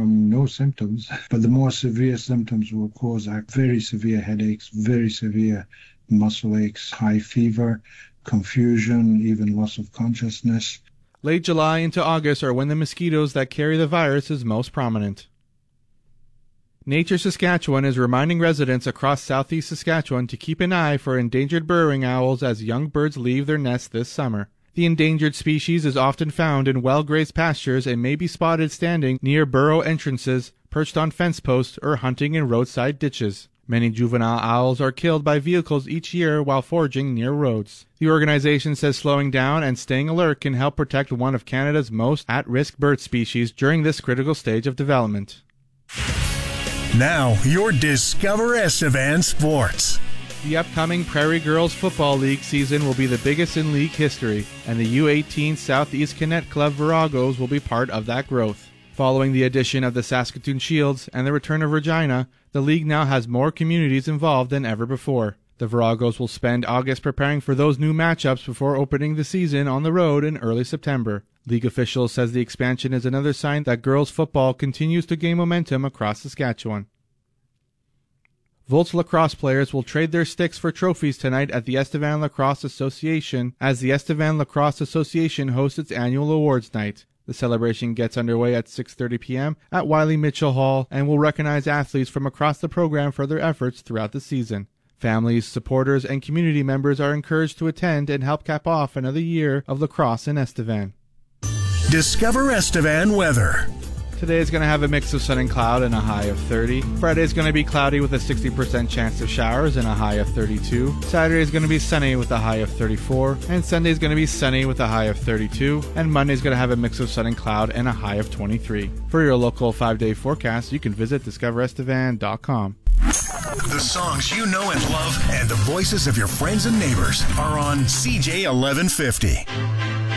from no symptoms, but the more severe symptoms will cause very severe headaches, very severe muscle aches, high fever, confusion, even loss of consciousness. Late July into August are when the mosquitoes that carry the virus is most prominent. Nature Saskatchewan is reminding residents across southeast Saskatchewan to keep an eye for endangered burrowing owls as young birds leave their nests this summer. The endangered species is often found in well-grazed pastures and may be spotted standing near burrow entrances, perched on fence posts, or hunting in roadside ditches. Many juvenile owls are killed by vehicles each year while foraging near roads. The organization says slowing down and staying alert can help protect one of Canada's most at-risk bird species during this critical stage of development. Now, your Discover Estevan Sports. The upcoming Prairie Girls Football League season will be the biggest in league history, and the U18 Southeast Connect Club Viragos will be part of that growth. Following the addition of the Saskatoon Shields and the return of Regina, the league now has more communities involved than ever before. The Viragos will spend August preparing for those new matchups before opening the season on the road in early September. League officials says the expansion is another sign that girls football continues to gain momentum across Saskatchewan. Volts lacrosse players will trade their sticks for trophies tonight at the Estevan Lacrosse Association as the Estevan Lacrosse Association hosts its annual awards night. The celebration gets underway at 6:30 p.m. at Wiley Mitchell Hall and will recognize athletes from across the program for their efforts throughout the season. Families, supporters, and community members are encouraged to attend and help cap off another year of lacrosse in Estevan. Discover Estevan weather. Today is going to have a mix of sun and cloud and a high of 30. Friday is going to be cloudy with a 60% chance of showers and a high of 32. Saturday is going to be sunny with a high of 34. And Sunday is going to be sunny with a high of 32. And Monday is going to have a mix of sun and cloud and a high of 23. For your local 5-day forecast, you can visit discoverestevan.com. The songs you know and love and the voices of your friends and neighbors are on CJ 1150.